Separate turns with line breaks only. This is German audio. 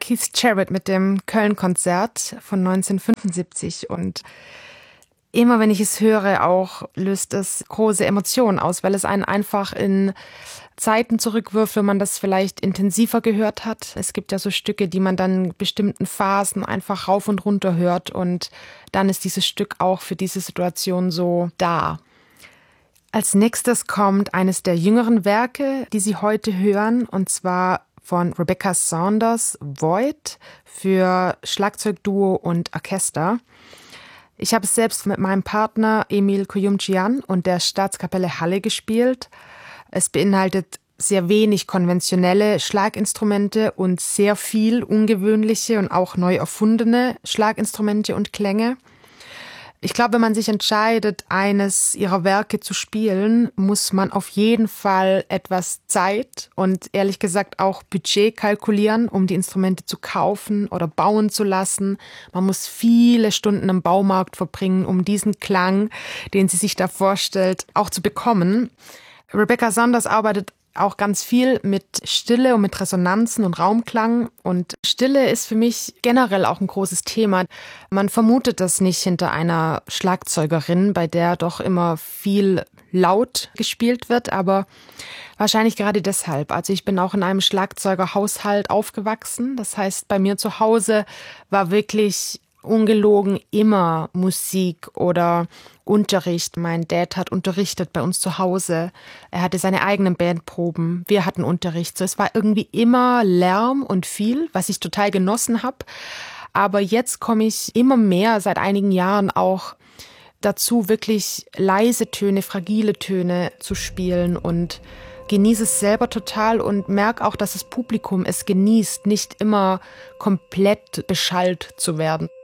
Keith Jarrett mit dem Köln-Konzert von 1975 und immer wenn ich es höre, auch löst es große Emotionen aus, weil es einen einfach in Zeiten zurückwirft, wenn man das vielleicht intensiver gehört hat. Es gibt ja so Stücke, die man dann in bestimmten Phasen einfach rauf und runter hört und dann ist dieses Stück auch für diese Situation so da. Als nächstes kommt eines der jüngeren Werke, die Sie heute hören, und zwar von Rebecca Saunders, Void, für Schlagzeugduo und Orchester. Ich habe es selbst mit meinem Partner Emil Koyumjian und der Staatskapelle Halle gespielt. Es beinhaltet sehr wenig konventionelle Schlaginstrumente und sehr viel ungewöhnliche und auch neu erfundene Schlaginstrumente und Klänge. Ich glaube, wenn man sich entscheidet, eines ihrer Werke zu spielen, muss man auf jeden Fall etwas Zeit und ehrlich gesagt auch Budget kalkulieren, um die Instrumente zu kaufen oder bauen zu lassen. Man muss viele Stunden im Baumarkt verbringen, um diesen Klang, den sie sich da vorstellt, auch zu bekommen. Rebecca Saunders arbeitet auch ganz viel mit Stille und mit Resonanzen und Raumklang. Und Stille ist für mich generell auch ein großes Thema. Man vermutet das nicht hinter einer Schlagzeugerin, bei der doch immer viel laut gespielt wird, aber wahrscheinlich gerade deshalb. Also ich bin auch in einem Schlagzeugerhaushalt aufgewachsen. Das heißt, bei mir zu Hause war wirklich ungelogen immer Musik oder Unterricht. Mein Dad hat unterrichtet bei uns zu Hause. Er hatte seine eigenen Bandproben. Wir hatten Unterricht. So, es war irgendwie immer Lärm und viel, was ich total genossen habe. Aber jetzt komme ich immer mehr, seit einigen Jahren auch dazu, wirklich leise Töne, fragile Töne zu spielen und genieße es selber total und merke auch, dass das Publikum es genießt, nicht immer komplett beschallt zu werden.